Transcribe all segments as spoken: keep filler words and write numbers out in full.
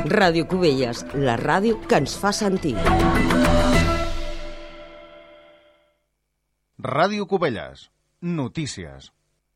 Ràdio Cubelles, la ràdio que ens fa sentir. Ràdio Cubelles, notícies.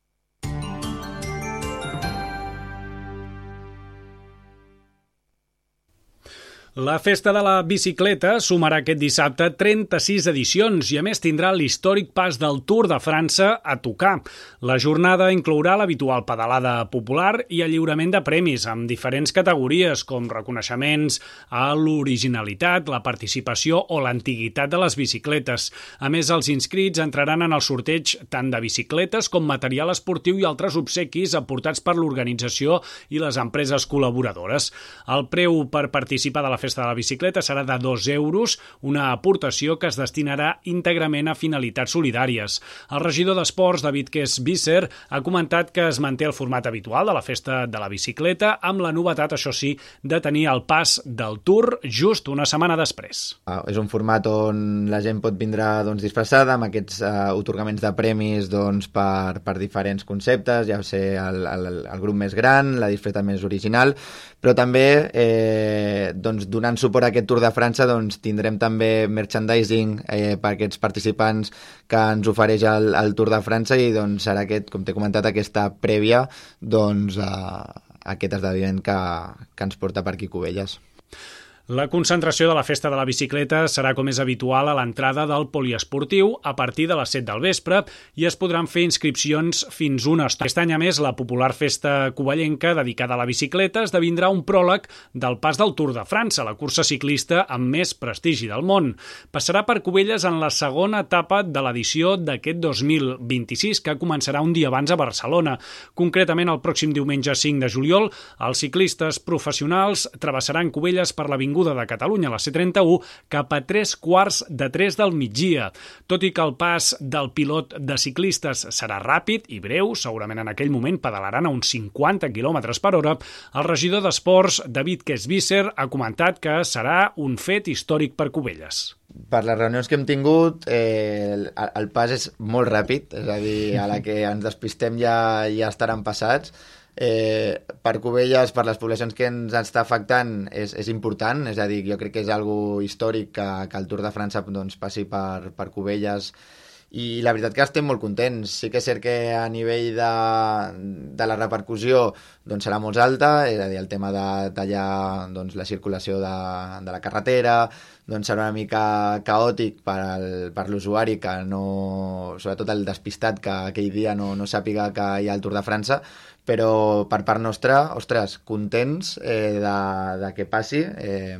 La Festa de la Bicicleta sumarà aquest dissabte trenta-sis edicions i a més tindrà l'històric pas del Tour de França a tocar. La jornada inclourà l'habitual pedalada popular i el lliurament de premis amb diferents categories com reconeixements a l'originalitat, la participació o l'antiguitat de les bicicletes. A més, els inscrits entraran en el sorteig tant de bicicletes com material esportiu i altres obsequis aportats per l'organització i les empreses col·laboradores. El preu per participar de la Festa de la Bicicleta serà de dos euros, una aportació que es destinarà íntegrament a finalitats solidàries. El regidor d'Esports, David Kess-Visser, ha comentat que es manté el format habitual de la Festa de la Bicicleta, amb la novetat, això sí, de tenir el pas del Tour just una setmana després. Uh, és un format on la gent pot vindre doncs, disfressada amb aquests uh, otorgaments de premis doncs, per, per diferents conceptes, ja sé, el, el, el grup més gran, la disfressa més original, però també eh, doncs, donant suport a aquest Tour de França doncs, tindrem també merchandising eh, per aquests participants que ens ofereix el, el Tour de França i doncs, serà aquest, com t'he comentat, aquesta prèvia doncs, a, a aquest esdeveniment que, que ens porta per aquí Cubelles. La concentració de la Festa de la Bicicleta serà com és habitual a l'entrada del poliesportiu a partir de les set del vespre i es podran fer inscripcions fins una estona. Aquest any, a més, la popular festa covellenca dedicada a la bicicleta esdevindrà un pròleg del pas del Tour de França, la cursa ciclista amb més prestigi del món. Passarà per Cubelles en la segona etapa de l'edició d'aquest dos mil vint-i-sis, que començarà un dia abans a Barcelona. Concretament, el pròxim diumenge cinc de juliol, els ciclistes professionals travessaran Cubelles per l'avinguda de Catalunya, la C trenta-u, cap a tres quarts de tres del migdia. Tot i que el pas del pilot de ciclistes serà ràpid i breu, segurament en aquell moment pedalaran a uns cinquanta quilòmetres per hora, el regidor d'Esports, David Kess-Visser, ha comentat que serà un fet històric per Cubelles. Per les reunions que hem tingut, eh, el, el pas és molt ràpid, és a dir, a la que ens despistem ja, ja estaran passats. Eh, per Cubelles, per les poblacions que ens està afectant, és, és important, és a dir, jo crec que és algo històric que, que el Tour de França doncs, passi per, per Cubelles i la veritat que estem molt contents. Sí que és cert que a nivell de, de la repercussió doncs serà molt alta, és a dir, el tema de tallar doncs, la circulació de, de la carretera doncs serà una mica caòtic per, al, per l'usuari que no, sobretot el despistat que aquell dia no, no sàpiga que hi ha el Tour de França, però per part nostra, ostres, contents eh, de, de que passi eh,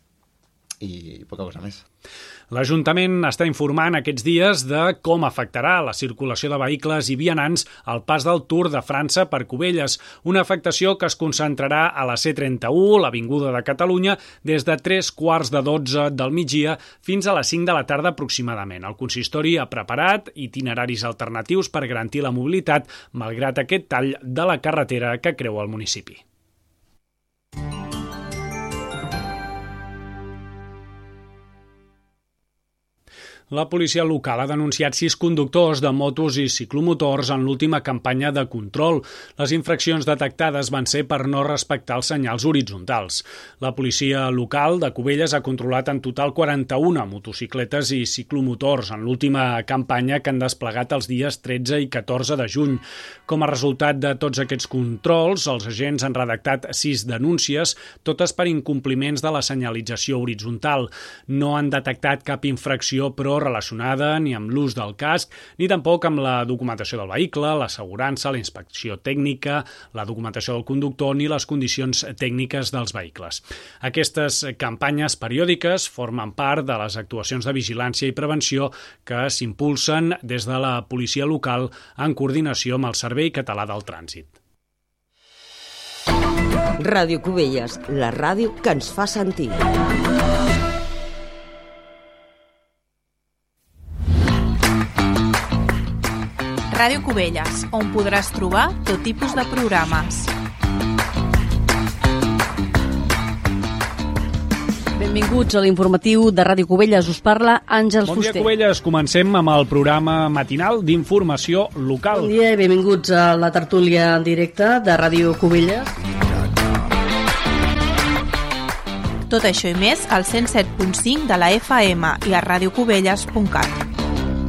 i poca cosa més. L'Ajuntament està informant aquests dies de com afectarà la circulació de vehicles i vianants al pas del Tour de França per Cubelles, una afectació que es concentrarà a la C trenta-u, l'Avinguda de Catalunya, des de tres quarts de dotze del migdia fins a les cinc de la tarda aproximadament. El consistori ha preparat itineraris alternatius per garantir la mobilitat, malgrat aquest tall de la carretera que creua el municipi. La policia local ha denunciat sis conductors de motos i ciclomotors en l'última campanya de control. Les infraccions detectades van ser per no respectar els senyals horitzontals. La policia local de Cubelles ha controlat en total quaranta-una motocicletes i ciclomotors en l'última campanya que han desplegat els dies tretze i catorze de juny. Com a resultat de tots aquests controls, els agents han redactat sis denúncies, totes per incompliments de la senyalització horitzontal. No han detectat cap infracció, però relacionada ni amb l'ús del casc, ni tampoc amb la documentació del vehicle, l'assegurança, la inspecció tècnica, la documentació del conductor ni les condicions tècniques dels vehicles. Aquestes campanyes periòdiques formen part de les actuacions de vigilància i prevenció que s'impulsen des de la policia local en coordinació amb el Servei Català del Trànsit. Ràdio Cubelles, la ràdio que ens fa sentir. Ràdio Cubelles, on podràs trobar tot tipus de programes. Benvinguts a l'informatiu de Ràdio Cubelles. Us parla Àngels Bon dia, Fuster. Cubelles. Comencem amb el programa matinal d'informació local. Bon dia i benvinguts a la tertúlia en directe de Ràdio Cubelles. Tot això i més al cent set punt cinc de la F M i a radiocubelles punt cat.